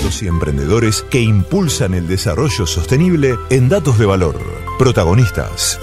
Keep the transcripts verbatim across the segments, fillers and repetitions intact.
expertos y emprendedores que impulsan el desarrollo sostenible en Datos de Valor. Protagonistas.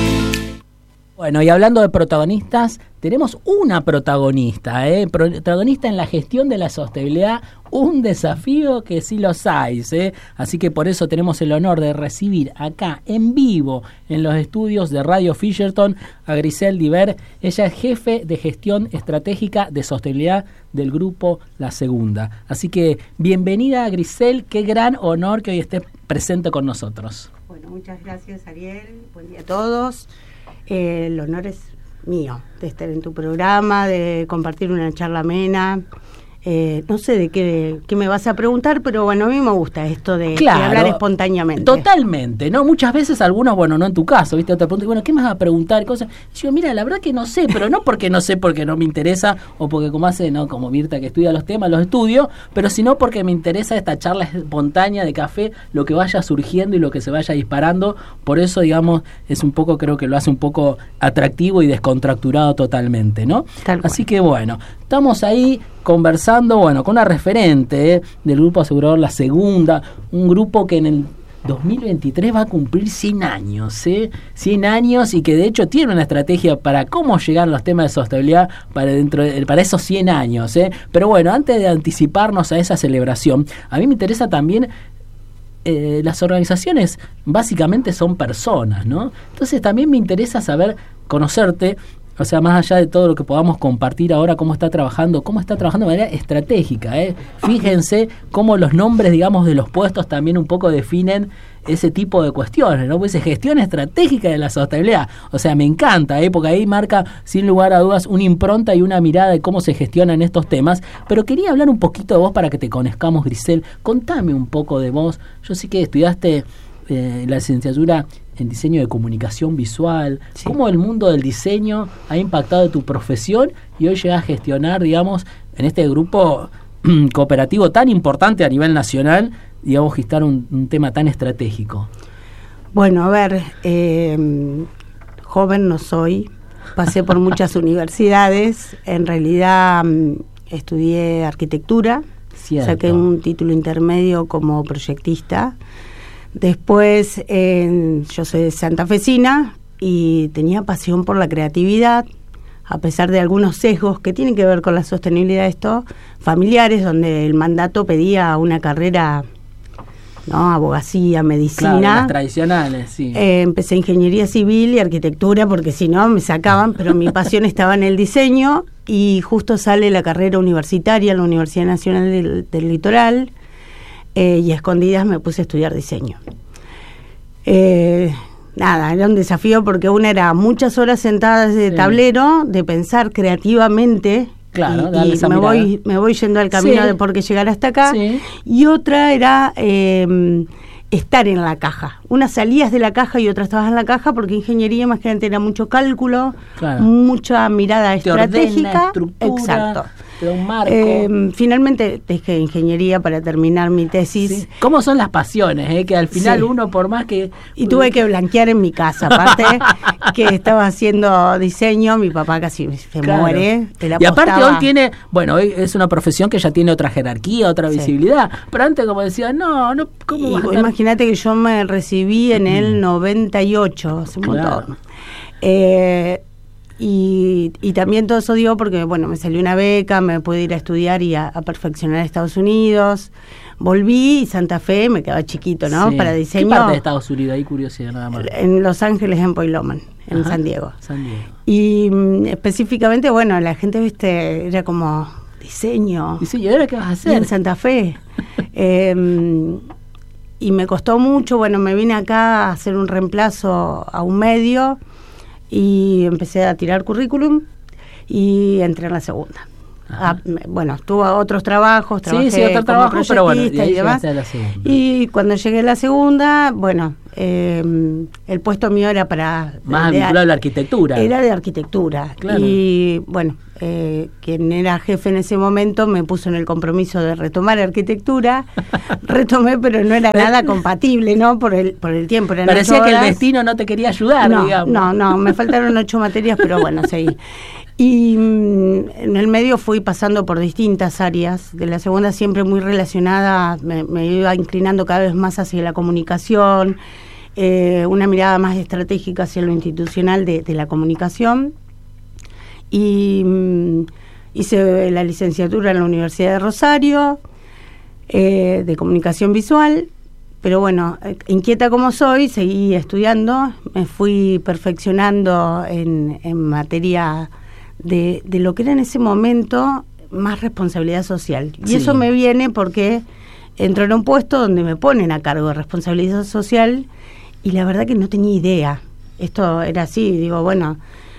Bueno, y hablando de protagonistas, tenemos una protagonista, ¿eh? protagonista en la gestión de la sostenibilidad, un desafío que sí los hay, ¿eh? Así que por eso tenemos el honor de recibir acá en vivo en los estudios de Radio Fisherton a Grisel Diver. Ella es jefe de gestión estratégica de sostenibilidad del grupo La Segunda. Así que bienvenida, Grisel, qué gran honor que hoy estés presente con nosotros. Bueno, muchas gracias, Ariel, buen día a todos. Eh, el honor es mío de estar en tu programa, de compartir una charla amena. Eh, no sé de qué, qué me vas a preguntar, pero bueno, a mí me gusta esto de, claro, de hablar espontáneamente. Totalmente, ¿no? Muchas veces algunos, bueno, no en tu caso, ¿viste? Otra pregunta, bueno, ¿qué me vas a preguntar? Cosas. Y yo, mira, la verdad que no sé, pero no porque no sé, porque no me interesa, o porque como hace, ¿no? Como Mirta que estudia los temas, los estudio, pero sino porque me interesa esta charla espontánea de café, lo que vaya surgiendo y lo que se vaya disparando. Por eso, digamos, es un poco, creo que lo hace un poco atractivo y descontracturado totalmente, ¿no? Tal cual. Así que bueno, estamos ahí conversando, bueno, con una referente ¿eh? del grupo asegurador La Segunda, un grupo que en el dos mil veintitrés va a cumplir cien años, ¿eh? cien años, y que de hecho tiene una estrategia para cómo llegar a los temas de sostenibilidad para dentro de, para esos cien años, ¿eh? Pero bueno, antes de anticiparnos a esa celebración, a mí me interesa también eh, las organizaciones básicamente son personas, ¿no? Entonces también me interesa saber, conocerte. O sea, más allá de todo lo que podamos compartir ahora, cómo está trabajando, cómo está trabajando de manera estratégica, ¿eh? Fíjense cómo los nombres, digamos, de los puestos también un poco definen ese tipo de cuestiones, ¿no? Pues es gestión estratégica de la sostenibilidad. O sea, me encanta, ¿eh? Porque ahí marca, sin lugar a dudas, una impronta y una mirada de cómo se gestionan estos temas. Pero quería hablar un poquito de vos para que te conozcamos, Grisel. Contame un poco de vos. Yo sé que estudiaste eh, la licenciatura en diseño de comunicación visual, sí. ¿Cómo el mundo del diseño ha impactado tu profesión y hoy llegas a gestionar, digamos, en este grupo cooperativo tan importante a nivel nacional, digamos, gestar un, un tema tan estratégico? Bueno, a ver, eh, joven no soy, pasé por muchas universidades, en realidad estudié arquitectura, Cierto. Saqué un título intermedio como proyectista. Después, eh, yo soy santafesina y tenía pasión por la creatividad, a pesar de algunos sesgos que tienen que ver con la sostenibilidad de esto, familiares, donde el mandato pedía una carrera, ¿no? Abogacía, medicina. Claro, las tradicionales, sí. Eh, empecé ingeniería civil y arquitectura porque si no me sacaban, pero mi pasión estaba en el diseño y justo sale la carrera universitaria en la Universidad Nacional del, del Litoral. Eh, y a escondidas me puse a estudiar diseño. Eh, nada, era un desafío porque una era muchas horas sentadas de sí. tablero, de pensar creativamente, claro, y, y me, voy, me voy yendo al camino sí. de por qué llegar hasta acá, sí. y otra era eh, estar en la caja. Unas salías de la caja y otras estabas en la caja porque ingeniería más que nada era mucho cálculo, claro. mucha mirada Te estratégica. Estructura, exacto. Un marco. Eh, finalmente dejé ingeniería para terminar mi tesis. Sí. ¿Cómo son las pasiones? Eh? Que al final sí. uno, por más que... Y tuve que blanquear en mi casa, aparte que estaba haciendo diseño, mi papá casi se claro. muere. Y aparte hoy tiene, bueno, hoy es una profesión que ya tiene otra jerarquía, otra sí. visibilidad. Pero antes, como decía, no, no ¿cómo vas a estar? Imagínate que yo me recibí en el noventa y ocho, hace un claro. montón. Eh... Y, y también todo eso digo porque, bueno, me salió una beca, me pude ir a estudiar y a, a perfeccionar a Estados Unidos. Volví y Santa Fe me quedaba chiquito, ¿no? Sí. Para diseño. ¿Qué parte de Estados Unidos? Ahí curiosidad nada más. En Los Ángeles, en Poiloman, en Ajá. San Diego. San Diego. Y mm, específicamente, bueno, la gente, viste, era como diseño. Diseño, ¿y ahora qué vas a hacer? Y en Santa Fe. eh, y me costó mucho, bueno, me vine acá a hacer un reemplazo a un medio. Y empecé a tirar currículum y entré en la segunda. Ah, bueno, tuve otros trabajos, trabajé sí, sí, otro como trabajo, pero bueno, y, y demás. A la segunda. Y cuando llegué a la segunda, bueno, eh, el puesto mío era para... Más vinculado a la arquitectura. Era de arquitectura. Claro. Y bueno, eh, quien era jefe en ese momento me puso en el compromiso de retomar arquitectura. Retomé, pero no era nada compatible, ¿no? Por el, por el tiempo. Eran Parecía que el destino no te quería ayudar, no, digamos. No, no, me faltaron ocho materias, pero bueno, seguí. Y mmm, en el medio fui pasando por distintas áreas. De la segunda siempre muy relacionada, me, me iba inclinando cada vez más hacia la comunicación, eh, una mirada más estratégica hacia lo institucional de, de la comunicación. Y mmm, hice la licenciatura en la Universidad de Rosario, eh, de comunicación visual. Pero bueno, inquieta como soy, seguí estudiando, me fui perfeccionando en, en materia de, de lo que era en ese momento más responsabilidad social. Y sí. Eso me viene porque entro en un puesto donde me ponen a cargo de responsabilidad social y la verdad que no tenía idea. Esto era así, digo, bueno,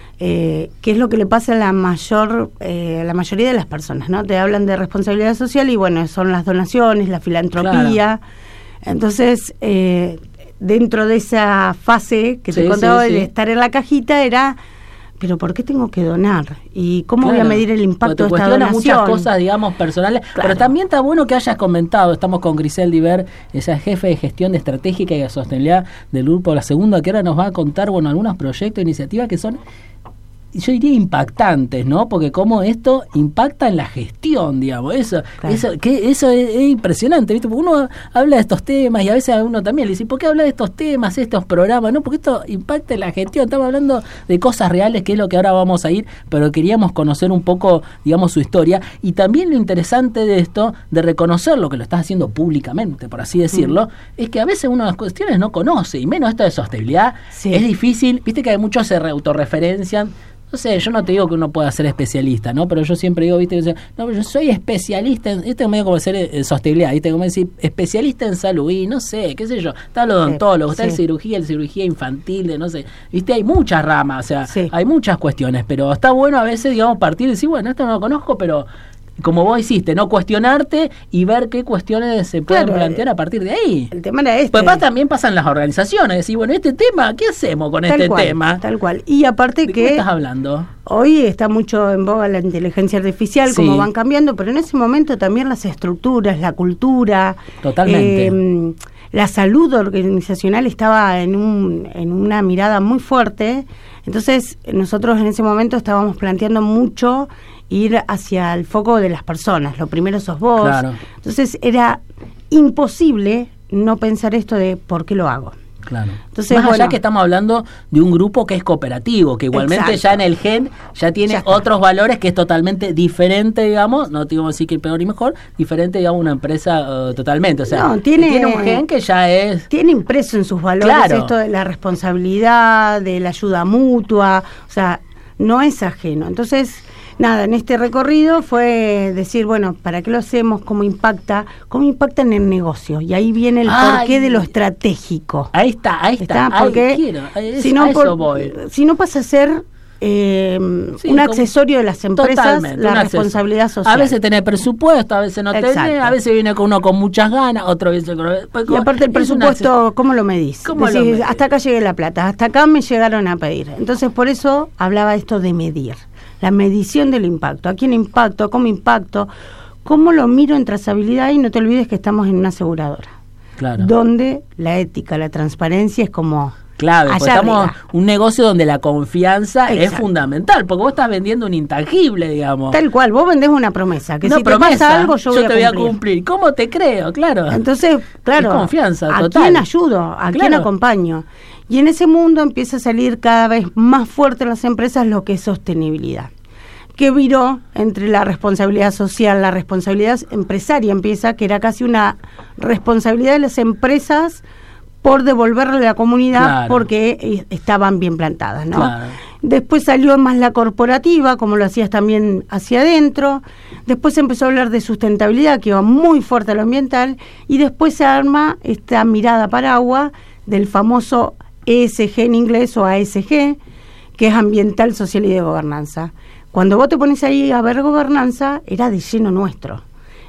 eh, ¿qué es lo que le pasa a la mayor, eh, a la mayoría de las personas, ¿no? Te hablan de responsabilidad social y bueno, son las donaciones, la filantropía. Claro. Entonces, eh, dentro de esa fase que sí, te contaba sí, sí. de estar en la cajita era, pero ¿por qué tengo que donar? ¿Y cómo claro. voy a medir el impacto de esta donación? Muchas cosas, digamos, personales, claro. pero también está bueno que hayas comentado, estamos con Grisel Diver, esa jefe de gestión de estratégica y de sostenibilidad del grupo La Segunda, que ahora nos va a contar, bueno, algunos proyectos, iniciativas que son... yo diría impactantes, ¿no? Porque cómo esto impacta en la gestión, digamos, eso, claro. eso, que eso es, es impresionante, ¿viste? Porque uno habla de estos temas y a veces a uno también le dice, ¿por qué habla de estos temas, estos programas? No, porque esto impacta en la gestión, estamos hablando de cosas reales, que es lo que ahora vamos a ir, pero queríamos conocer un poco, digamos, su historia, y también lo interesante de esto, de reconocer lo que lo estás haciendo públicamente, por así decirlo, mm. es que a veces uno de las cuestiones no conoce, y menos esto de sostenibilidad, sí. es difícil, viste que hay muchos se autorreferencian. No sé, yo no te digo que uno pueda ser especialista, ¿no? Pero yo siempre digo, viste, no, pero yo soy especialista en, esto es medio como ser eh, sostenibilidad, viste, como decir, especialista en salud, y no sé, qué sé yo, está el odontólogo, sí, está sí. el cirugía, el cirugía infantil, de no sé, viste, hay muchas ramas, o sea, sí. hay muchas cuestiones, pero está bueno a veces, digamos, partir y decir, bueno, esto no lo conozco, pero... como vos hiciste, no cuestionarte y ver qué cuestiones se pueden claro, plantear a partir de ahí. El tema era este. Pues también pasan las organizaciones, decir, bueno, este tema, ¿qué hacemos con tal este cual, tema? Tal cual. Y aparte ¿De que... qué estás hablando? Hoy está mucho en boga la inteligencia artificial, sí. como van cambiando, pero en ese momento también las estructuras, la cultura... Totalmente. Eh, la salud organizacional estaba en, un, en una mirada muy fuerte. Entonces, nosotros en ese momento estábamos planteando mucho... ir hacia el foco de las personas, lo primero sos vos. Claro. Entonces era imposible no pensar esto de ¿por qué lo hago? Claro. Entonces, más bueno, allá que estamos hablando de un grupo que es cooperativo, que igualmente exacto. ya en el gen ya tiene ya otros valores que es totalmente diferente, digamos, no te digo decir que peor ni mejor, diferente, digamos, una empresa uh, totalmente, o sea, no, tiene, tiene un gen que ya es... Tiene impreso en sus valores claro. esto de la responsabilidad, de la ayuda mutua, o sea, no es ajeno. Entonces... nada, en este recorrido fue decir, bueno, ¿para qué lo hacemos? ¿Cómo impacta? ¿Cómo impacta en el negocio? Y ahí viene el Ay, porqué de lo estratégico. Ahí está, ahí está. ¿Está? Porque Ay, quiero, es, si, no por, voy. si no pasa a ser eh, sí, un accesorio de las empresas, la responsabilidad social. A veces tenés presupuesto, a veces no tenés, a veces viene con uno con muchas ganas, otro viene con... Pues, y aparte el presupuesto, ¿cómo lo medís? ¿Cómo Decís, lo medís? Hasta acá llegué la plata, hasta acá me llegaron a pedir. Entonces, por eso hablaba esto de medir. La medición del impacto. ¿A quién impacto? ¿Cómo impacto? ¿Cómo lo miro en trazabilidad? Y no te olvides que estamos en una aseguradora. Claro. Donde la ética, la transparencia es como... Claro, pues estamos en un negocio donde la confianza Exacto. es fundamental, porque vos estás vendiendo un intangible, digamos. Tal cual, vos vendés una promesa, que una si promesa, te pasa algo yo, yo voy te a voy a cumplir. ¿Cómo te creo? Claro. Entonces, claro, es confianza ¿a total. quién ayudo? ¿A claro. quién acompaño? Y en ese mundo empieza a salir cada vez más fuerte en las empresas lo que es sostenibilidad. Que viró entre la responsabilidad social, la responsabilidad empresaria empieza, que era casi una responsabilidad de las empresas por devolverle a la comunidad claro. porque estaban bien plantadas, ¿no? Claro. Después salió más la corporativa, como lo hacías también hacia adentro. Después se empezó a hablar de sustentabilidad, que iba muy fuerte a lo ambiental, y después se arma esta mirada paraguas del famoso E S G en inglés o A S G, que es ambiental, social y de gobernanza. Cuando vos te pones ahí a ver gobernanza, era de lleno nuestro.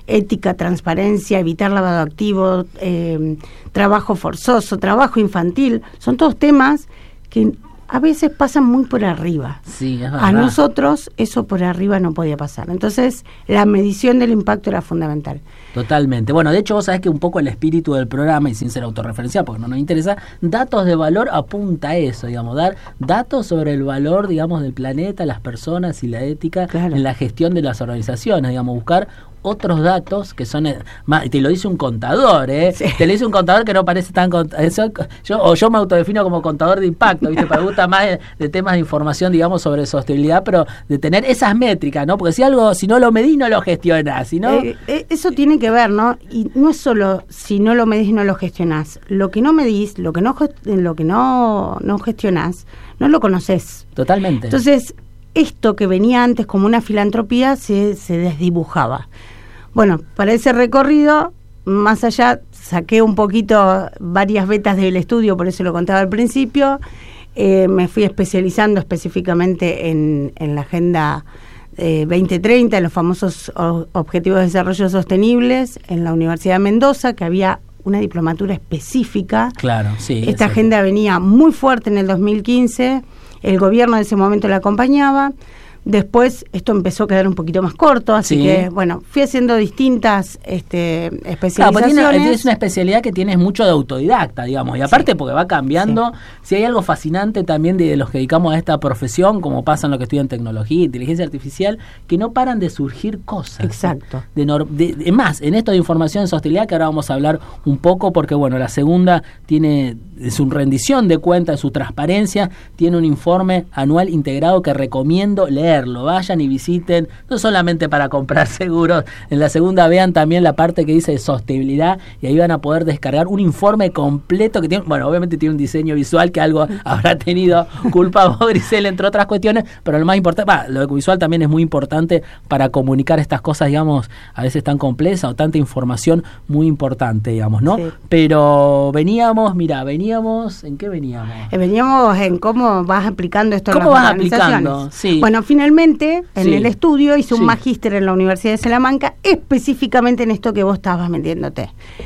ética, transparencia, evitar lavado de activos, eh, trabajo forzoso, trabajo infantil, son todos temas que a veces pasan muy por arriba. Sí, es verdad. A nosotros eso por arriba no podía pasar. Entonces, la medición del impacto era fundamental. Totalmente. Bueno, de hecho, vos sabés que un poco el espíritu del programa, y sin ser autorreferencial, porque no nos interesa, Datos de Valor apunta a eso, digamos, dar datos sobre el valor, digamos, del planeta, las personas y la ética, claro, en la gestión de las organizaciones, digamos, buscar otros datos que son, más, te lo dice un contador, ¿eh? Sí. Te lo dice un contador que no parece tan... Eso, yo, o yo me autodefino como contador de impacto, ¿viste? Pero me gusta más de, de temas de información, digamos, sobre sostenibilidad, pero de tener esas métricas, ¿no? Porque si algo, si no lo medís, no lo gestionás, si no... Eh, eh, eso tiene que ver, ¿no? Y no es solo si no lo medís, no lo gestionás. Lo que no medís, lo que no, lo que no, no gestionás, no lo conocés. Totalmente. Entonces, esto que venía antes como una filantropía se, se desdibujaba. Bueno, para ese recorrido, más allá, saqué un poquito varias vetas del estudio, por eso lo contaba al principio, eh, me fui especializando específicamente en, en la Agenda eh, veinte treinta, en los famosos o, Objetivos de Desarrollo Sostenibles, en la Universidad de Mendoza, que había una diplomatura específica. Claro, sí. Esta agenda venía muy fuerte en el dos mil quince, el gobierno en ese momento la acompañaba. Después esto empezó a quedar un poquito más corto, así sí. que, bueno, fui haciendo distintas este, especializaciones. Claro, tiene, es una especialidad que tienes mucho de autodidacta, digamos, y aparte sí. porque va cambiando. Sí. Si hay algo fascinante también de los que dedicamos a esta profesión, como pasa en lo que estudian tecnología, inteligencia artificial, que no paran de surgir cosas. Exacto. De, de, de más, en esto de información en sostenibilidad, que ahora vamos a hablar un poco, porque, bueno, la segunda tiene su rendición de cuentas, su transparencia, tiene un informe anual integrado que recomiendo leer. Vayan y visiten, no solamente para comprar seguros. En la segunda vean también la parte que dice de sostenibilidad, y ahí van a poder descargar un informe completo que tiene, bueno, obviamente tiene un diseño visual que algo habrá tenido culpa vos, Grisel, entre otras cuestiones, pero lo más importante, bah, lo visual también es muy importante para comunicar estas cosas, digamos, a veces tan complejas o tanta información muy importante, digamos, ¿no? Sí. Pero veníamos, mira, veníamos, ¿en qué veníamos? Eh, veníamos en cómo vas aplicando esto en las ¿Cómo vas organizaciones? aplicando? Sí. Bueno, finalmente Finalmente, en sí. el estudio hice un sí. magíster en la Universidad de Salamanca, específicamente en esto que vos estabas metiéndote.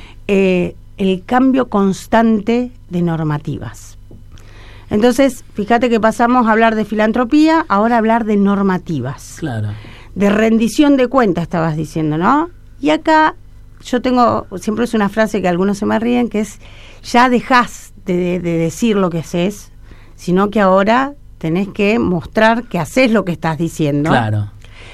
Eh, el cambio constante de normativas. Entonces, fíjate que pasamos a hablar de filantropía, ahora a hablar de normativas. Claro. De rendición de cuentas, estabas diciendo, ¿no? Y acá yo tengo, siempre es una frase que algunos se me ríen, que es, ya dejás de, de, de decir lo que haces, sino que ahora tenés que mostrar que haces lo que estás diciendo. Claro.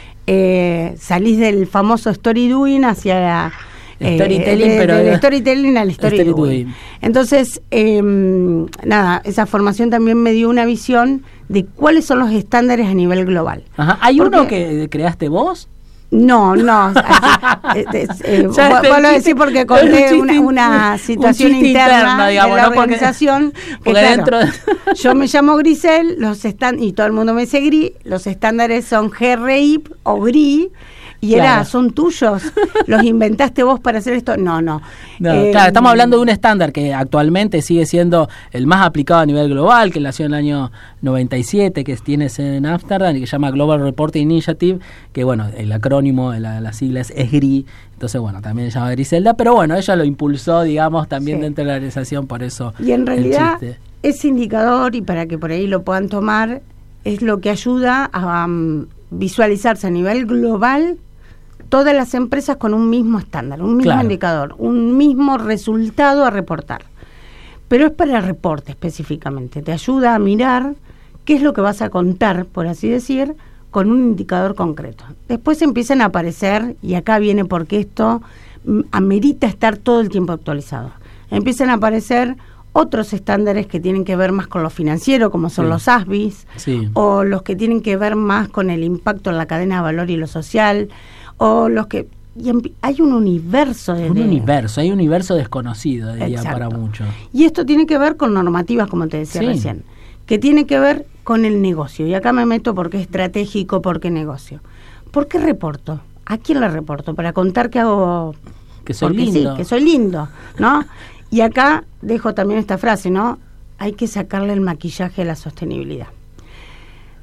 Eh, salís del famoso story doing hacia la, eh, storytelling, de, pero de, de storytelling al story, story doing. doing. Entonces, eh, nada, esa formación también me dio una visión de cuáles son los estándares a nivel global. Ajá. ¿Hay Porque, uno que creaste vos? No, no. Así, eh, eh, vos lo decís porque conté una, una situación interna, interna digamos, de la ¿no? organización. Porque, que, porque claro, dentro de... yo me llamo Grisel, los están y todo el mundo me dice Gris, los estándares son G R I P o G R I, y claro. era, son tuyos, los inventaste vos para hacer esto. No, no. no eh, claro, estamos hablando de un estándar que actualmente sigue siendo el más aplicado a nivel global, que nació en el año noventa y siete, que tienes en Ámsterdam y que se llama Global Reporting Initiative, que bueno, el acrónimo de la, las siglas es G R I, entonces bueno, también se llama Griselda, pero bueno, ella lo impulsó, digamos, también sí. dentro de la organización, por eso. Y en realidad, ese indicador, y para que por ahí lo puedan tomar, es lo que ayuda a um, visualizarse a nivel global todas las empresas con un mismo estándar, un mismo claro. indicador, un mismo resultado a reportar. Pero es para el reporte específicamente, te ayuda a mirar qué es lo que vas a contar, por así decir, con un indicador concreto. Después empiezan a aparecer, y acá viene porque esto amerita estar todo el tiempo actualizado, empiezan a aparecer otros estándares que tienen que ver más con lo financiero, como son sí. los A S B Is, sí. o los que tienen que ver más con el impacto en la cadena de valor y lo social, o los que... Y hay un universo de... Un de, universo, hay un universo desconocido, diría, exacto. para muchos. Y esto tiene que ver con normativas, como te decía sí. recién, que tiene que ver con el negocio. Y acá me meto porque es estratégico, porque negocio. ¿Por qué reporto? ¿A quién le reporto? Para contar que hago... Que soy porque lindo. Sí, que soy lindo, ¿no? Y acá dejo también esta frase, ¿no? Hay que sacarle el maquillaje a la sostenibilidad.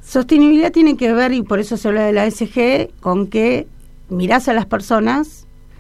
Sostenibilidad tiene que ver, y por eso se habla de la E S G, con que mirás a las personas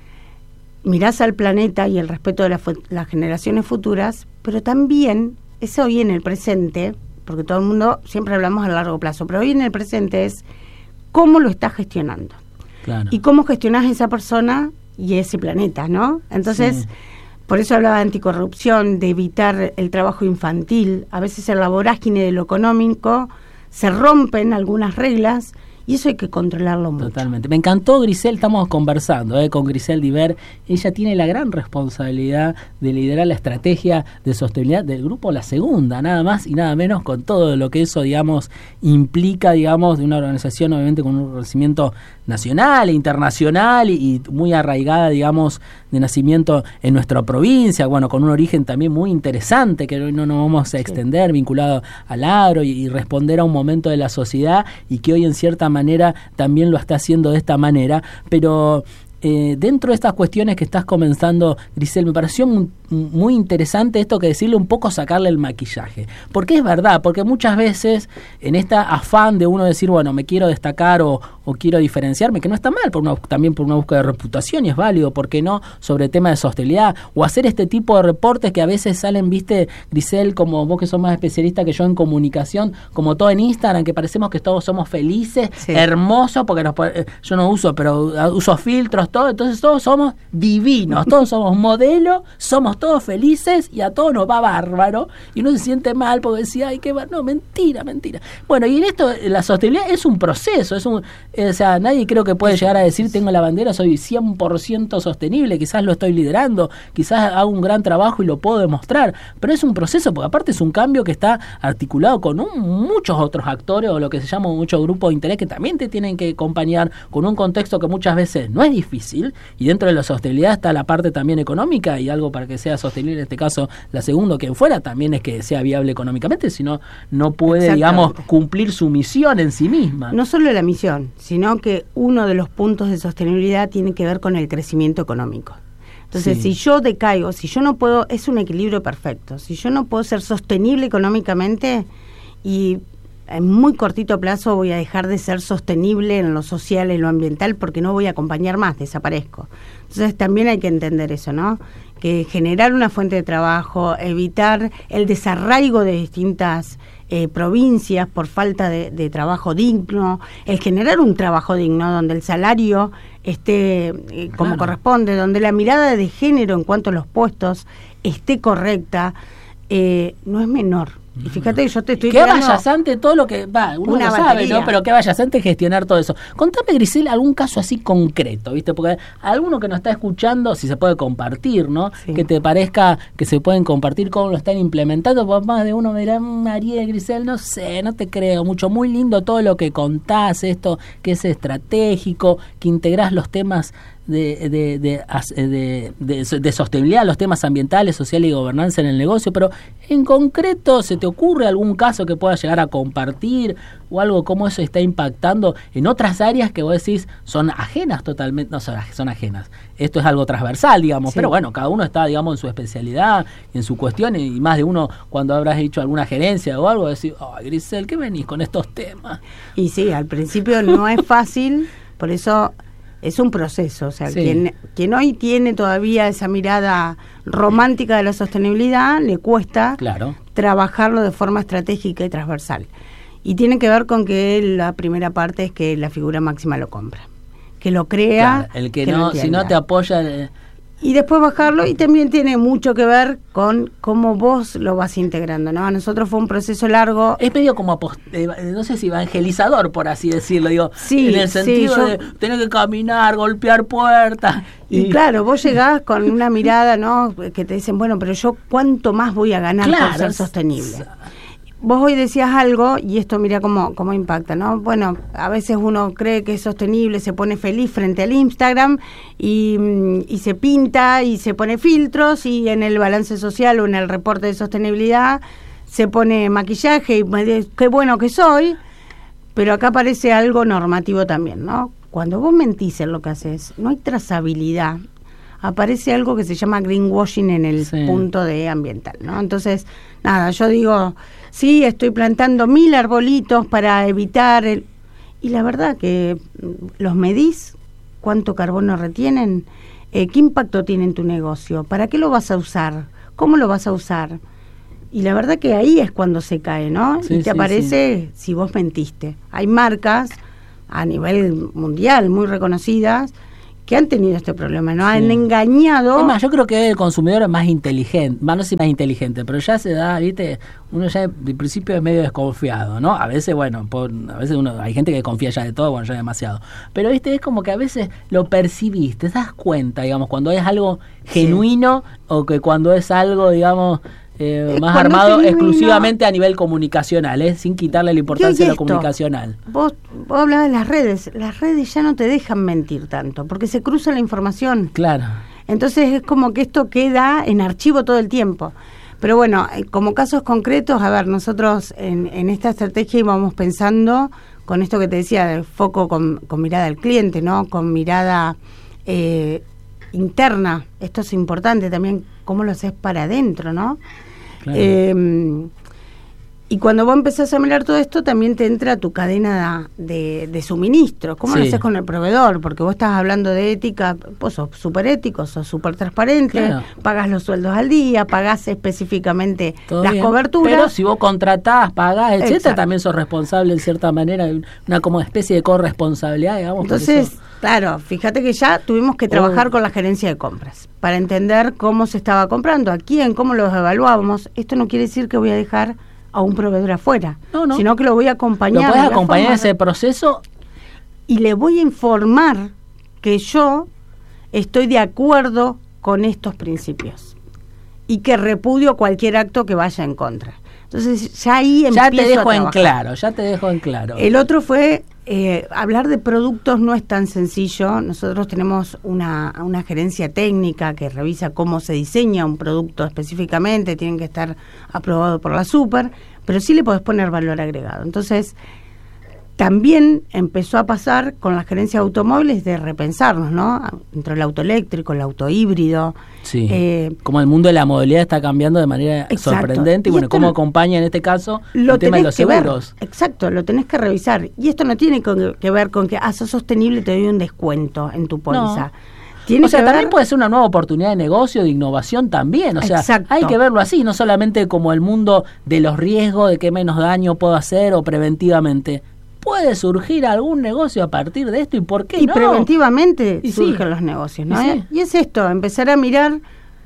mirás al planeta y el respeto de la fu- las generaciones futuras, pero también es hoy en el presente, porque todo el mundo siempre hablamos a largo plazo, pero hoy en el presente es cómo lo estás gestionando. Claro. Y cómo gestionás esa persona y ese planeta, ¿no? Entonces, sí. Por eso hablaba de anticorrupción, de evitar el trabajo infantil. A veces en la vorágine de lo económico se rompen algunas reglas y eso hay que controlarlo mucho. Totalmente. Me encantó, Grisel, estamos conversando eh, con Grisel Diver. Ella tiene la gran responsabilidad de liderar la estrategia de sostenibilidad del grupo La Segunda, nada más y nada menos, con todo lo que eso, digamos, implica, digamos, de una organización, obviamente, con un conocimiento nacional e internacional y, y muy arraigada, digamos, de nacimiento en nuestra provincia, bueno, con un origen también muy interesante, que hoy no nos vamos a extender, sí. vinculado al agro y, y responder a un momento de la sociedad y que hoy en cierta manera también lo está haciendo de esta manera, pero eh, dentro de estas cuestiones que estás comenzando, Grisel, me pareció muy, muy interesante esto que decirle un poco, sacarle el maquillaje, porque es verdad, porque muchas veces en esta afán de uno decir, bueno, me quiero destacar o, o quiero diferenciarme, que no está mal, por una, también por una búsqueda de reputación y es válido, ¿por qué no?, sobre temas de sostenibilidad, o hacer este tipo de reportes que a veces salen, viste, Grisel, como vos que sos más especialista que yo en comunicación, como todo en Instagram, que parecemos que todos somos felices, sí. hermosos, porque nos, yo no uso, pero uso filtros, todo, entonces todos somos divinos, todos somos modelos, somos todos felices y a todos nos va bárbaro y uno se siente mal porque decía, ay, qué bar... no, mentira, mentira. Bueno, y en esto la sostenibilidad es un proceso, es un, o sea, nadie creo que puede llegar a decir, tengo la bandera, soy cien por ciento sostenible, quizás lo estoy liderando, quizás hago un gran trabajo y lo puedo demostrar, pero es un proceso, porque aparte es un cambio que está articulado con un, muchos otros actores o lo que se llama muchos grupos de interés que también te tienen que acompañar con un contexto que muchas veces no es difícil, y dentro de la sostenibilidad está la parte también económica, y algo para que sea sostenible, en este caso la segunda, quien fuera, también es que sea viable económicamente, si no, no puede, digamos, cumplir su misión en sí misma. No solo la misión, sino que uno de los puntos de sostenibilidad tiene que ver con el crecimiento económico. Entonces, sí. si yo decaigo, si yo no puedo, es un equilibrio perfecto, si yo no puedo ser sostenible económicamente y en muy cortito plazo voy a dejar de ser sostenible en lo social, en lo ambiental, porque no voy a acompañar más, desaparezco. Entonces también hay que entender eso, ¿no? Que generar una fuente de trabajo, evitar el desarraigo de distintas eh, provincias por falta de, de trabajo digno, el generar un trabajo digno donde el salario esté eh, como claro. corresponde, donde la mirada de género en cuanto a los puestos esté correcta, eh, no es menor. Y fíjate que yo te estoy qué adyacente todo lo que va, uno lo sabe, ¿no? Pero qué adyacente gestionar todo eso. Contame, Grisel, algún caso así concreto, ¿viste? Porque alguno que nos está escuchando, si se puede compartir, ¿no? Sí. Que te parezca que se pueden compartir cómo lo están implementando, pues más de uno me dirá, Ariel, Grisel, no sé, no te creo mucho, muy lindo todo lo que contás, esto que es estratégico, que integrás los temas De, de, de, de, de, de sostenibilidad, los temas ambientales, sociales y gobernanza en el negocio, pero en concreto, ¿se te ocurre algún caso que puedas llegar a compartir o algo cómo eso está impactando en otras áreas que vos decís son ajenas totalmente, no son, son ajenas, esto es algo transversal, digamos, sí. pero bueno, cada uno está, digamos, en su especialidad, en su cuestión, y más de uno cuando habrás hecho alguna gerencia o algo, decís, oh, Grisel, ¿qué venís con estos temas? Y sí, al principio no es fácil, por eso es un proceso, o sea, sí. quien, quien hoy tiene todavía esa mirada romántica de la sostenibilidad, le cuesta claro. trabajarlo de forma estratégica y transversal. Y tiene que ver con que la primera parte es que la figura máxima lo compra, que lo crea. Claro, el que, que no, si no te apoya... Eh. Y después bajarlo, y también tiene mucho que ver con cómo vos lo vas integrando, ¿no? A nosotros fue un proceso largo. Es medio como, eh, no sé si evangelizador, por así decirlo, digo, sí, en el sentido sí, yo, de tener que caminar, golpear puertas. Y, y claro, vos llegás con una mirada, ¿no? Que te dicen, bueno, pero yo ¿cuánto más voy a ganar claro, por ser sostenible? Vos hoy decías algo, y esto mira cómo, cómo impacta, ¿no? Bueno, a veces uno cree que es sostenible, se pone feliz frente al Instagram y, y se pinta y se pone filtros, y en el balance social o en el reporte de sostenibilidad se pone maquillaje y me dice, qué bueno que soy, pero acá aparece algo normativo también, ¿no? Cuando vos mentís en lo que haces, no hay trazabilidad. Aparece algo que se llama greenwashing en el sí. punto de ambiental, ¿no? Entonces, nada, yo digo, sí, estoy plantando mil arbolitos para evitar el... Y la verdad que los medís, cuánto carbono retienen, Eh, ¿Qué impacto tiene en tu negocio? ¿Para qué lo vas a usar? ¿Cómo lo vas a usar? Y la verdad que ahí es cuando se cae, ¿no? Sí, y te sí, aparece sí. si vos mentiste. Hay marcas a nivel mundial muy reconocidas que han tenido este problema, ¿no? Sí. Han engañado. Es más, yo creo que el consumidor es más inteligente, más no sé si más inteligente, pero ya se da, ¿viste? Uno ya de principio es medio desconfiado, ¿no? A veces, bueno, por, a veces uno hay gente que confía ya de todo, bueno, ya demasiado. Pero, ¿viste? Es como que a veces lo percibís, te das cuenta, digamos, cuando es algo genuino sí. o que cuando es algo, digamos, Eh, más cuando armado exclusivamente a nivel comunicacional, ¿eh? Sin quitarle la importancia a lo comunicacional. Vos, vos hablabas de las redes, las redes ya no te dejan mentir tanto, porque se cruza la información. Claro. Entonces es como que esto queda en archivo todo el tiempo. Pero bueno, como casos concretos, a ver, nosotros en, en esta estrategia íbamos pensando con esto que te decía, del foco con, con mirada al cliente, ¿no? Con mirada eh, interna. Esto es importante también, cómo lo haces para adentro, ¿no? Claro. Eh, y cuando vos empezás a mirar todo esto, también te entra tu cadena de, de suministro. ¿Cómo sí. lo haces con el proveedor? Porque vos estás hablando de ética, vos sos súper ético, sos súper transparente, claro. pagás los sueldos al día, pagás específicamente todo las bien. coberturas. Pero si vos contratás, pagás, etcétera, Exacto. también sos responsable en cierta manera, una como especie de corresponsabilidad, digamos. Entonces, claro, fíjate que ya tuvimos que trabajar oh. con la gerencia de compras para entender cómo se estaba comprando, a quién, cómo los evaluábamos. Esto no quiere decir que voy a dejar a un proveedor afuera, no, no. sino que lo voy a acompañar. Lo puedes acompañar en ese proceso y le voy a informar que yo estoy de acuerdo con estos principios y que repudio cualquier acto que vaya en contra. Entonces ya ahí empiezo ya te dejo a en claro, ya te dejo en claro. El otro fue eh, hablar de productos no es tan sencillo. Nosotros tenemos una, una gerencia técnica que revisa cómo se diseña un producto específicamente, tienen que estar aprobados por la Super, pero sí le podés poner valor agregado. Entonces también empezó a pasar con la gerencia de automóviles de repensarnos, ¿no? Entre el auto eléctrico, el auto híbrido. Sí, eh, como el mundo de la movilidad está cambiando de manera exacto. sorprendente y, y bueno, cómo acompaña en este caso el tema de los seguros. Ver. Exacto, lo tenés que revisar. Y esto no tiene con, que ver con que, ah, sos sostenible y te doy un descuento en tu póliza. No. Tiene o sea, también ver... puede ser una nueva oportunidad de negocio, de innovación también. O sea, Exacto. hay que verlo así, no solamente como el mundo de los riesgos, de qué menos daño puedo hacer o preventivamente. Puede surgir algún negocio a partir de esto y por qué y no. preventivamente y surgen sí. los negocios, ¿no? Y, sí. y es esto, empezar a mirar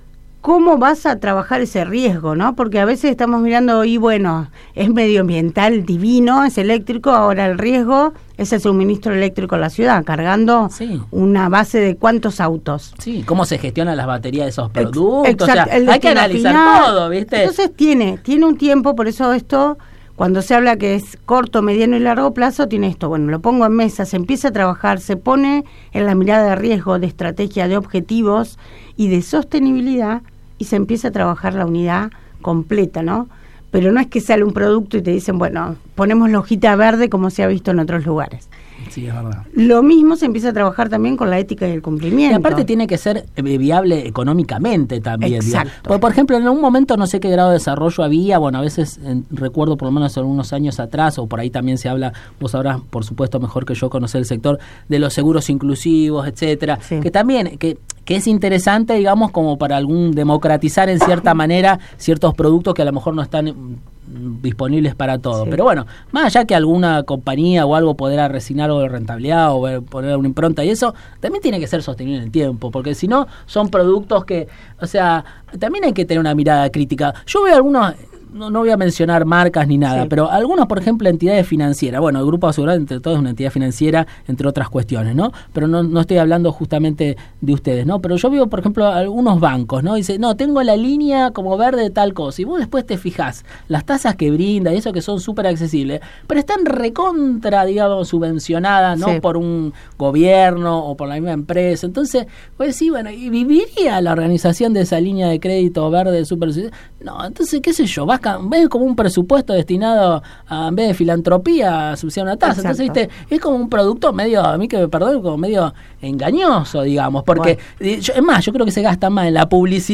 cómo vas a trabajar ese riesgo, ¿no? Porque a veces estamos mirando y bueno, es medioambiental divino, es eléctrico, ahora el riesgo es el suministro eléctrico a la ciudad, cargando sí. una base de cuántos autos. Sí, cómo se gestionan las baterías de esos productos. Exacto, o sea, hay que analizar final. todo, ¿viste? Entonces tiene, tiene un tiempo, por eso esto... Cuando se habla que es corto, mediano y largo plazo, tiene esto, bueno, lo pongo en mesa, se empieza a trabajar, se pone en la mirada de riesgo, de estrategia, de objetivos y de sostenibilidad y se empieza a trabajar la unidad completa, ¿no? Pero no es que sale un producto y te dicen, bueno, ponemos la hojita verde como se ha visto en otros lugares. Sí, es verdad. Lo mismo se empieza a trabajar también con la ética y el cumplimiento. Y aparte tiene que ser viable económicamente también. Exacto. Porque, por ejemplo, en algún momento no sé qué grado de desarrollo había, bueno, a veces en, recuerdo por lo menos algunos años atrás, o por ahí también se habla, vos sabrás, por supuesto, mejor que yo conocer el sector, de los seguros inclusivos, etcétera, sí. que también... que que es interesante, digamos, como para algún democratizar en cierta manera ciertos productos que a lo mejor no están disponibles para todos. Sí. Pero bueno, más allá que alguna compañía o algo podrá resignar algo de rentabilidad o poner una impronta y eso, también tiene que ser sostenible en el tiempo, porque si no, son productos que, o sea, también hay que tener una mirada crítica. Yo veo algunos... No, no voy a mencionar marcas ni nada, sí. pero algunos, por ejemplo, entidades financieras. Bueno, el Grupo Asegurador, entre todos, es una entidad financiera, entre otras cuestiones, ¿no? Pero no, no estoy hablando justamente de ustedes, ¿no? Pero yo veo, por ejemplo, algunos bancos, ¿no? Dice, no, tengo la línea como verde de tal cosa. Y vos después te fijás, las tasas que brinda y eso que son súper accesibles, pero están recontra, digamos, subvencionadas, ¿no? Sí. Por un gobierno o por la misma empresa. Entonces, pues sí, bueno, ¿y viviría la organización de esa línea de crédito verde súper? No, entonces, qué sé yo, vas ves como un presupuesto destinado a, en vez de filantropía, a subsidiar una tasa. Exacto. Entonces, viste, es como un producto medio, a mí que me perdone, como medio engañoso, digamos, porque, bueno. yo, es más, yo creo que se gasta más en la publicidad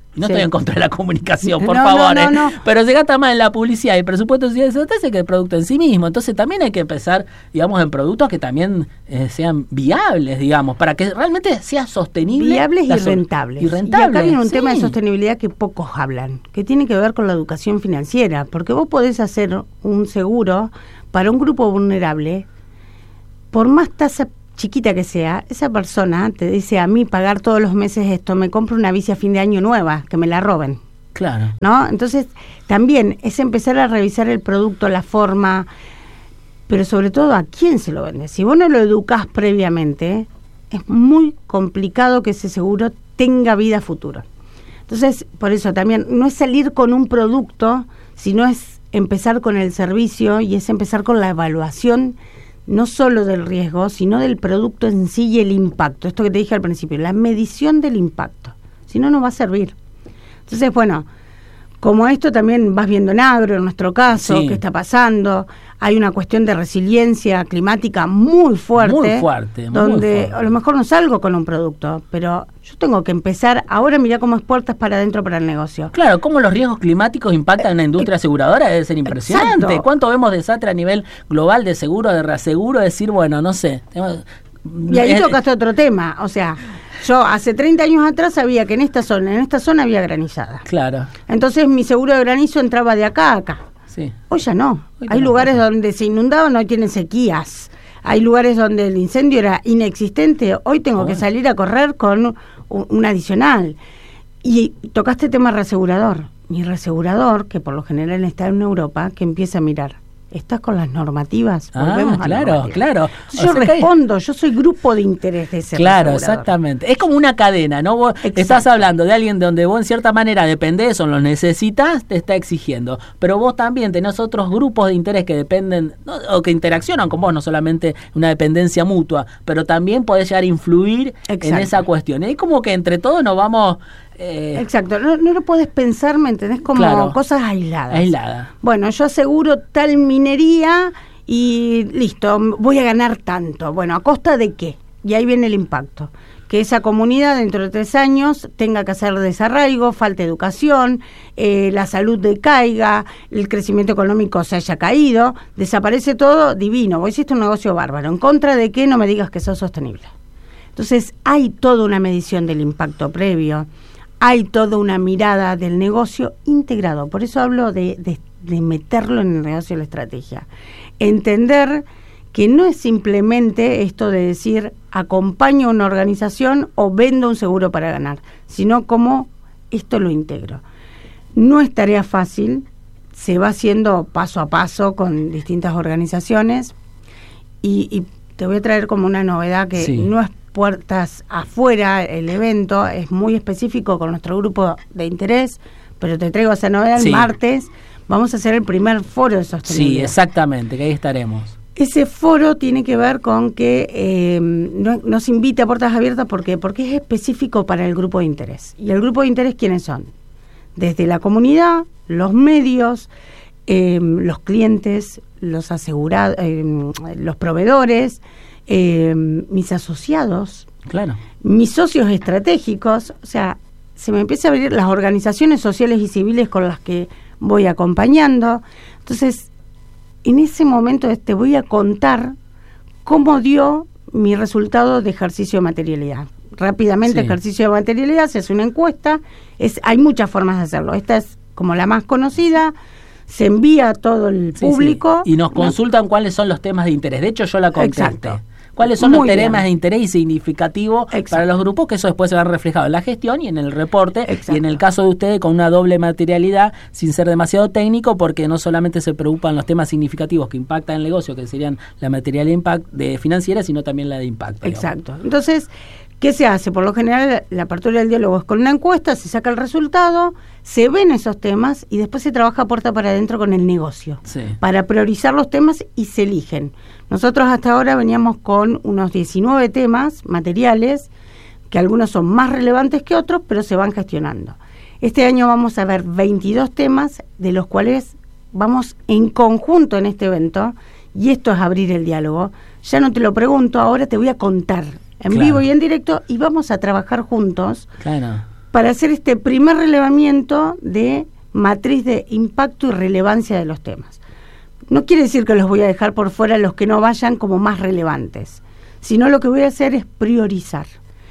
No sí. estoy en contra de la comunicación, por no, favor, no, no, ¿eh? no. Pero se gasta más en la publicidad y el presupuesto de sociedad que el producto en sí mismo. Entonces también hay que empezar, digamos, en productos que también eh, sean viables, digamos, para que realmente sea sostenible. Viables y so- rentables. Y rentables. Y acá viene un sí. tema de sostenibilidad que pocos hablan, que tiene que ver con la educación financiera, porque vos podés hacer un seguro para un grupo vulnerable, por más tasa chiquita que sea, esa persona te dice a mí pagar todos los meses esto, me compro una bici a fin de año nueva, que me la roben. Claro. ¿No? Entonces, también es empezar a revisar el producto, la forma, pero sobre todo a quién se lo vende. Si vos no lo educás previamente, es muy complicado que ese seguro tenga vida futura. Entonces, por eso también no es salir con un producto, sino es empezar con el servicio y es empezar con la evaluación no solo del riesgo, sino del producto en sí y el impacto. Esto que te dije al principio, la medición del impacto. Si no, no va a servir. Entonces, bueno, como esto también vas viendo en agro, en nuestro caso, sí. qué está pasando. Hay una cuestión de resiliencia climática muy fuerte. Muy fuerte. Donde muy fuerte. a lo mejor no salgo con un producto, pero yo tengo que empezar. Ahora mirá cómo es puertas para adentro para el negocio. Claro, cómo los riesgos climáticos impactan en la industria aseguradora debe ser impresionante. Exacto. ¿Cuánto vemos desastre a nivel global de seguro, de reaseguro? Decir, bueno, no sé. Tenemos, Y ahí es, tocaste otro tema. O sea, yo hace treinta años atrás sabía que en esta zona, en esta zona había granizada. Claro. Entonces mi seguro de granizo entraba de acá a acá. Sí. Hoy ya no. Hoy Hay no lugares pasa. donde se inundaban, hoy tienen sequías. Hay lugares donde el incendio era inexistente. Hoy tengo Bueno. que salir a correr con un, un adicional. Y tocaste tema reasegurador. Mi reasegurador, que por lo general está en Europa, que empieza a mirar. ¿Estás con las normativas? Ah, Volvemos a la claro, normativa. claro. Entonces yo O sea que hay- respondo, yo soy grupo de interés de ese Claro, reasegurador. exactamente. Es como una cadena, ¿no? Vos Exacto. estás hablando de alguien donde vos en cierta manera dependés o lo necesitas, te está exigiendo. Pero vos también tenés otros grupos de interés que dependen, ¿no? O que interaccionan con vos, no solamente una dependencia mutua, pero también podés llegar a influir en Exacto. esa cuestión. Es como que entre todos nos vamos... Eh, Exacto, no, no lo puedes pensar, ¿me entendés? Como Claro. cosas aisladas. aislada. Bueno, yo aseguro tal minería y listo, voy a ganar tanto. Bueno, ¿a costa de qué? Y ahí viene el impacto. Que esa comunidad dentro de tres años tenga que hacer desarraigo, falta educación, eh, la salud decaiga, el crecimiento económico se haya caído, desaparece todo, divino, vos hiciste un negocio bárbaro. ¿En contra de qué? No me digas que sos sostenible. Entonces hay toda una medición del impacto previo, hay toda una mirada del negocio integrado. Por eso hablo de, de, de meterlo en el negocio de la estrategia. Entender que no es simplemente esto de decir acompaño a una organización o vendo un seguro para ganar, sino cómo esto lo integro. No es tarea fácil, se va haciendo paso a paso con distintas organizaciones y, y te voy a traer como una novedad que Sí. no es puertas afuera, el evento es muy específico con nuestro grupo de interés, pero te traigo esa novedad el Sí. martes, vamos a hacer el primer foro de Sí, sostenibilidad. exactamente, que ahí estaremos. Ese foro tiene que ver con que eh, no, nos invita a puertas abiertas, ¿por qué? Porque es específico para el grupo de interés. ¿Y el grupo de interés quiénes son? Desde la comunidad, los medios, eh, los clientes, los asegurados, eh, los proveedores, eh, mis asociados, Claro. mis socios estratégicos, o sea, se me empieza a abrir las organizaciones sociales y civiles con las que voy acompañando. Entonces, en ese momento te voy a contar cómo dio mi resultado de ejercicio de materialidad. Rápidamente, Sí. ejercicio de materialidad, se hace una encuesta, es, hay muchas formas de hacerlo. Esta es como la más conocida, se envía a todo el Sí, público. sí. Y nos consultan cuáles son los temas de interés. De hecho, yo la contesté. Exacto. ¿Cuáles son Muy los temas bien. de interés y significativo Exacto. para los grupos? Que eso después se va reflejado en la gestión y en el reporte. Exacto. Y en el caso de ustedes, con una doble materialidad, sin ser demasiado técnico, porque no solamente se preocupan los temas significativos que impactan el negocio, que serían la materialidad impact de financiera, sino también la de impacto. digamos. Exacto. Entonces, ¿qué se hace? Por lo general, la apertura del diálogo es con una encuesta, se saca el resultado, se ven esos temas y después se trabaja puerta para adentro con el negocio, Sí. para priorizar los temas y se eligen. Nosotros hasta ahora veníamos con unos diecinueve temas materiales, que algunos son más relevantes que otros, pero se van gestionando. Este año vamos a ver veintidós temas, de los cuales vamos en conjunto en este evento, y esto es abrir el diálogo. Ya no te lo pregunto, ahora te voy a contar en Claro. vivo y en directo, y vamos a trabajar juntos Claro. para hacer este primer relevamiento de matriz de impacto y relevancia de los temas. No quiere decir que los voy a dejar por fuera los que no vayan como más relevantes, sino lo que voy a hacer es priorizar.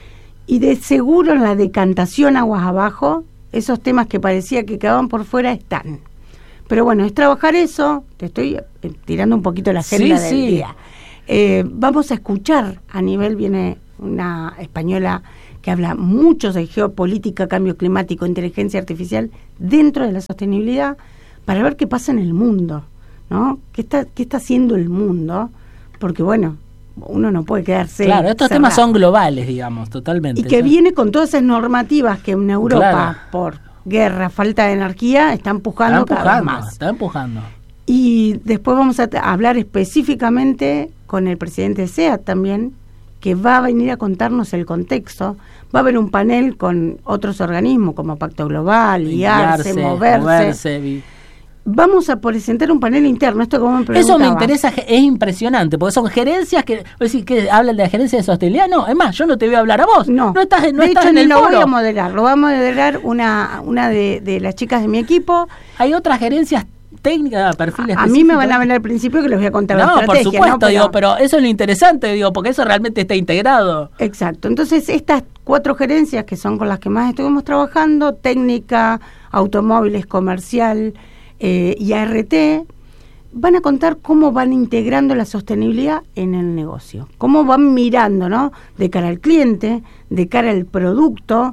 Y de seguro en la decantación aguas abajo, esos temas que parecía que quedaban por fuera están. Pero bueno, es trabajar eso, te estoy tirando un poquito la agenda sí, del sí. día. Eh, vamos a escuchar, a nivel viene una española que habla mucho de geopolítica, cambio climático, inteligencia artificial, dentro de la sostenibilidad, para ver qué pasa en el mundo, ¿no? ¿Qué está, qué está haciendo el mundo? Porque bueno, uno no puede quedarse Claro, estos cerrado. temas son globales, digamos, totalmente. Y que ¿sí? viene con todas esas normativas que en Europa, Claro. por guerra, falta de energía, está empujando, está cada vez empujando, más. está empujando. Y después vamos a t- hablar específicamente con el presidente de S E A también, que va a venir a contarnos el contexto. Va a haber un panel con otros organismos como Pacto Global, IARCE, Moverse. moverse vi- Vamos a presentar un panel interno, esto como me preguntaba. Eso me interesa, es impresionante, porque son gerencias que, decir, que hablan de la gerencia de sostenibilidad. No, es más, yo no te voy a hablar a vos. No, no estás, no de estás hecho, en ni el lo foro. voy a moderar, lo va a moderar una, una de, de las chicas de mi equipo. Hay otras gerencias técnicas, perfiles A mí me van a hablar al principio que les voy a contar la No, por estrategia. supuesto, ¿no? Pero, digo, pero eso es lo interesante, digo, porque eso realmente está integrado. Exacto, entonces estas cuatro gerencias que son con las que más estuvimos trabajando, técnica, automóviles, comercial eh, y A R T, van a contar cómo van integrando la sostenibilidad en el negocio, cómo van mirando, ¿no? De cara al cliente, de cara al producto,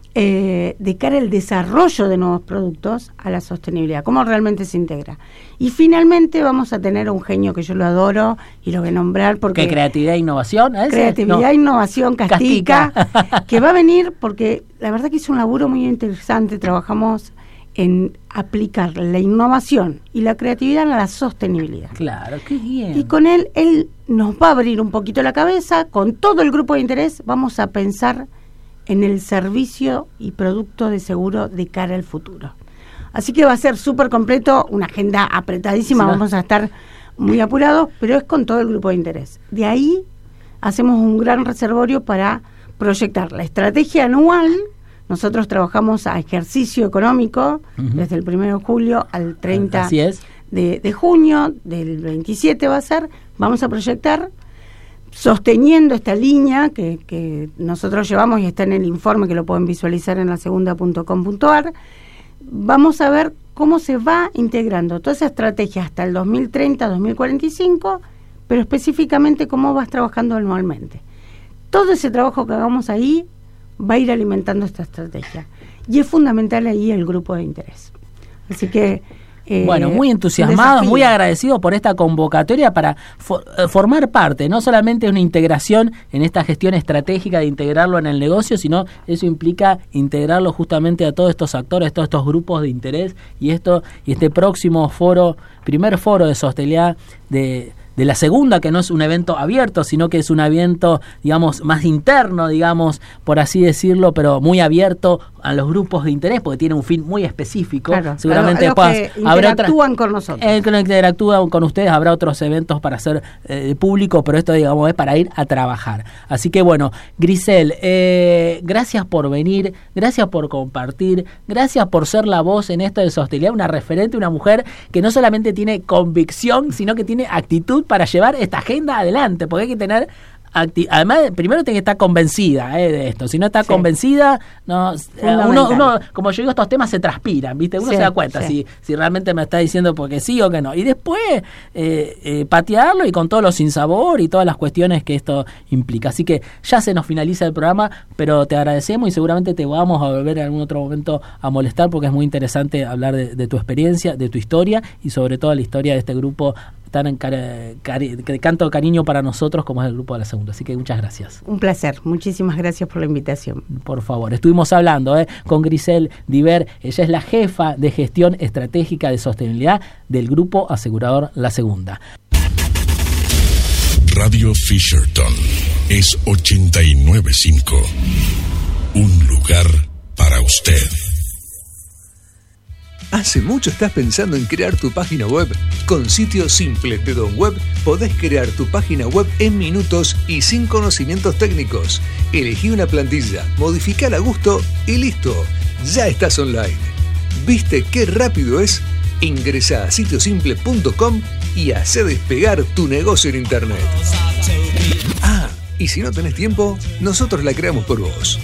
eh, de cara al desarrollo de nuevos productos a la sostenibilidad, cómo realmente se integra. Y finalmente vamos a tener un genio que yo lo adoro y lo voy a nombrar porque... ¿Qué, creatividad e innovación? ¿Ese? Creatividad, No. innovación, Castica, Castica. que va a venir porque la verdad que hizo un laburo muy interesante. Trabajamos en aplicar la innovación y la creatividad a la sostenibilidad. Claro, qué bien. Y con él, él nos va a abrir un poquito la cabeza, con todo el grupo de interés, vamos a pensar en el servicio y producto de seguro de cara al futuro. Así que va a ser súper completo, una agenda apretadísima, Sí, ¿no? vamos a estar muy apurados, pero es con todo el grupo de interés. De ahí hacemos un gran reservorio para proyectar la estrategia anual. Nosotros trabajamos a ejercicio económico Uh-huh. desde el primero de julio al treinta Así es. de, de junio, del veintisiete va a ser, vamos a proyectar sosteniendo esta línea que, que nosotros llevamos y está en el informe que lo pueden visualizar en la segunda punto com punto a r. Vamos a ver cómo se va integrando toda esa estrategia hasta el dos mil treinta, dos mil cuarenta y cinco, pero específicamente cómo vas trabajando anualmente. Todo ese trabajo que hagamos ahí va a ir alimentando esta estrategia. Y es fundamental ahí el grupo de interés. Así que... Eh, bueno, muy entusiasmados, muy agradecidos por esta convocatoria para for, eh, formar parte, no solamente de una integración en esta gestión estratégica de integrarlo en el negocio, sino eso implica integrarlo justamente a todos estos actores, todos estos grupos de interés y esto y este próximo foro, primer foro de sostenibilidad de de la segunda, que no es un evento abierto, sino que es un evento, digamos, más interno, digamos, por así decirlo, pero muy abierto a los grupos de interés, porque tiene un fin muy específico. Claro, seguramente a los después que habrá interactúan otra, con nosotros. El que interactúa con ustedes, habrá otros eventos para hacer eh, público, pero esto, digamos, es para ir a trabajar. Así que, bueno, Grisel, eh, gracias por venir, gracias por compartir, gracias por ser la voz en esto de sostenibilidad, una referente, una mujer que no solamente tiene convicción, sino que tiene actitud para llevar esta agenda adelante, porque hay que tener acti- además primero tiene que estar convencida eh, de esto, si no está sí. convencida no eh, uno, uno como yo digo, estos temas se transpiran, ¿viste? Uno sí, se da cuenta sí. si, si realmente me está diciendo porque sí o que no, y después eh, eh, patearlo y con todos los sinsabor y todas las cuestiones que esto implica. Así que ya se nos finaliza el programa, pero te agradecemos y seguramente te vamos a volver en algún otro momento a molestar porque es muy interesante hablar de, de tu experiencia, de tu historia y sobre todo la historia de este grupo tan en car- cari- de canto cariño para nosotros como es el grupo de la segunda. Así que muchas gracias. Un placer, muchísimas gracias por la invitación. Por favor, estuvimos hablando eh, con Grisel Diver, ella es la jefa de gestión estratégica de sostenibilidad del grupo asegurador La Segunda. Radio Fisherton es ochenta y nueve punto cinco, un lugar para usted. ¿Hace mucho estás pensando en crear tu página web? Con Sitios Simples de Don Web podés crear tu página web en minutos y sin conocimientos técnicos. Elegí una plantilla, modificala a gusto y listo. Ya estás online. ¿Viste qué rápido es? Ingresa a sitio simple punto com y hacé despegar tu negocio en internet. Ah, y si no tenés tiempo, nosotros la creamos por vos.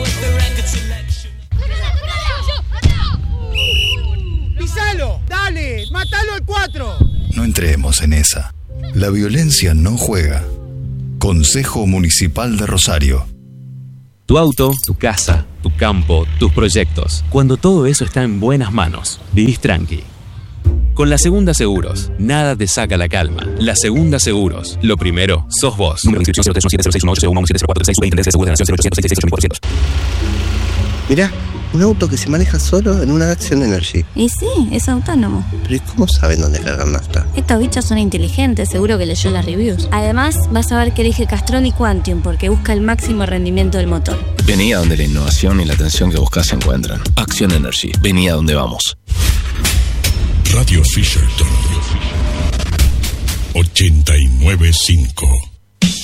¡Pisalo! ¡Dale! ¡Mátalo al cuatro! No entremos en esa. La violencia no juega. Consejo Municipal de Rosario. Tu auto, tu casa, tu campo, tus proyectos. Cuando todo eso está en buenas manos, vivís tranqui. Con La Segunda Seguros, nada te saca la calma. La Segunda Seguros, lo primero, sos vos. Número de inscripción cero tres uno siete cero seis uno ocho cero uno siete cero cuatro seis. Superintendencia de Seguros de la Nación cero ochocientos seis seis ocho mil cuatrocientos. Mirá, un auto que se maneja solo en una Action Energy. Y sí, es autónomo. Pero ¿y cómo saben dónde cargar nafta? Estos bichos son inteligentes, seguro que leyó las reviews. Además, vas a ver que elige Castrol y Quantium porque busca el máximo rendimiento del motor. Vení a donde la innovación y la atención que buscas se encuentran. Action Energy, vení a donde vamos. Radio Fisherton ochenta y nueve punto cinco.